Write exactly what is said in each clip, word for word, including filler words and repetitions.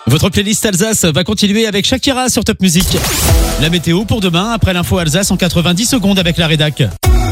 Votre playlist Alsace va continuer avec Shakira sur Top Music. La météo pour demain, après l'info Alsace en quatre-vingt-dix secondes avec la rédac.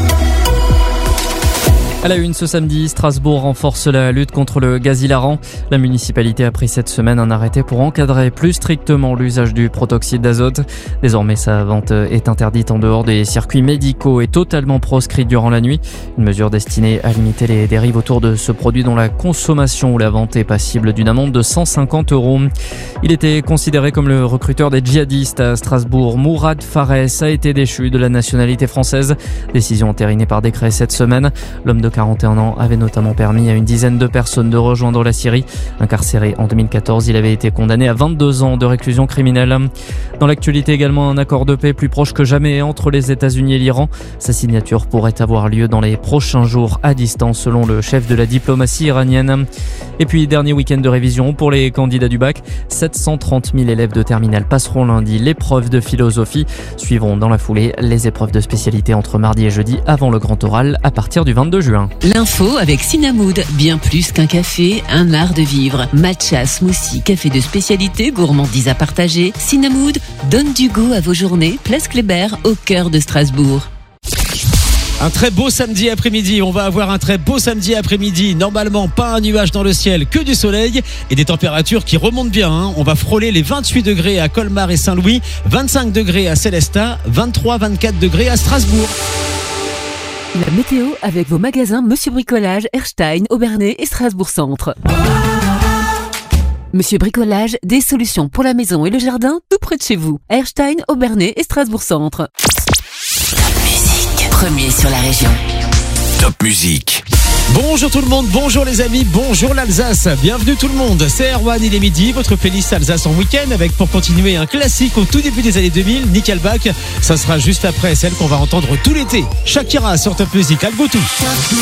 À la une ce samedi, Strasbourg renforce la lutte contre le gaz hilarant. La municipalité a pris cette semaine un arrêté pour encadrer plus strictement l'usage du protoxyde d'azote. Désormais, sa vente est interdite en dehors des circuits médicaux et totalement proscrite durant la nuit. Une mesure destinée à limiter les dérives autour de ce produit dont la consommation ou la vente est passible d'une amende de cent cinquante euros. Il était considéré comme le recruteur des djihadistes à Strasbourg. Mourad Fares a été déchu de la nationalité française. Décision entérinée par décret cette semaine. L'homme de quarante et un ans avait notamment permis à une dizaine de personnes de rejoindre la Syrie. Incarcéré en deux mille quatorze, il avait été condamné à vingt-deux ans de réclusion criminelle. Dans l'actualité également, un accord de paix plus proche que jamais entre les États-Unis et l'Iran. Sa signature pourrait avoir lieu dans les prochains jours à distance selon le chef de la diplomatie iranienne. Et puis, dernier week-end de révision pour les candidats du bac. sept cent trente mille élèves de terminale passeront lundi l'épreuve de philosophie. Suivront dans la foulée les épreuves de spécialité entre mardi et jeudi avant le grand oral à partir du vingt-deux juin. L'info avec Cinnamwood, bien plus qu'un café, un art de vivre. Matcha, smoothie, café de spécialité, gourmandise à partager. Cinnamwood donne du goût à vos journées. Place Kléber, au cœur de Strasbourg. Un très beau samedi après-midi, on va avoir un très beau samedi après-midi. Normalement, pas un nuage dans le ciel, que du soleil et des températures qui remontent bien. Hein. On va frôler les vingt-huit degrés à Colmar et Saint-Louis, vingt-cinq degrés à Célestat, vingt-trois à vingt-quatre degrés à Strasbourg. La météo avec vos magasins Monsieur Bricolage, Erstein, Aubernais et Strasbourg Centre. Monsieur Bricolage, des solutions pour la maison et le jardin tout près de chez vous. Erstein, Aubernais et Strasbourg Centre. Top Music, premier sur la région. Top Music. Bonjour tout le monde, bonjour les amis, bonjour l'Alsace, bienvenue tout le monde, c'est Erwan, il est midi, votre playlist Alsace en week-end avec pour continuer un classique au tout début des années deux mille, Nickelback, ça sera juste après celle qu'on va entendre tout l'été, Shakira sur Top Music, Algotou.